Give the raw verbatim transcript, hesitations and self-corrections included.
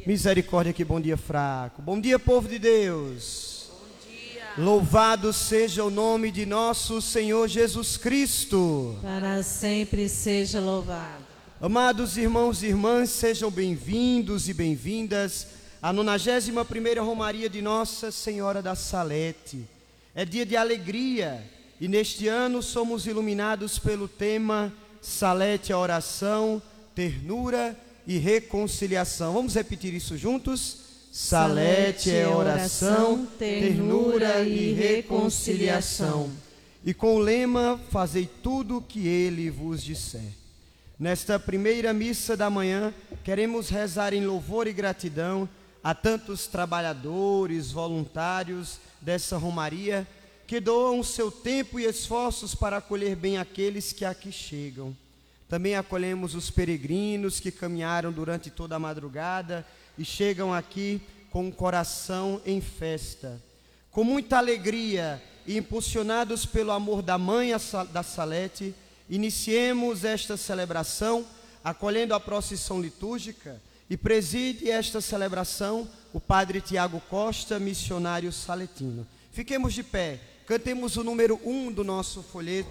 Misericórdia, que bom dia fraco. Bom dia, povo de Deus. Bom dia. Louvado seja o nome de nosso Senhor Jesus Cristo. Para sempre seja louvado. Amados irmãos e irmãs, sejam bem-vindos e bem-vindas à nonagésima primeira Romaria de Nossa Senhora da Salete. É dia de alegria e neste ano somos iluminados pelo tema Salete, a oração, ternura e reconciliação. Vamos repetir isso juntos? Salete é oração, ternura e reconciliação. E com o lema, fazei tudo o que ele vos disser. Nesta primeira missa da manhã, queremos rezar em louvor e gratidão a tantos trabalhadores, voluntários dessa romaria, que doam o seu tempo e esforços para acolher bem aqueles que aqui chegam. Também acolhemos os peregrinos que caminharam durante toda a madrugada e chegam aqui com o coração em festa. Com muita alegria e impulsionados pelo amor da Mãe da Salete, iniciemos esta celebração acolhendo a procissão litúrgica e preside esta celebração o Padre Tiago Costa, missionário saletino. Fiquemos de pé, cantemos o número um do nosso folheto.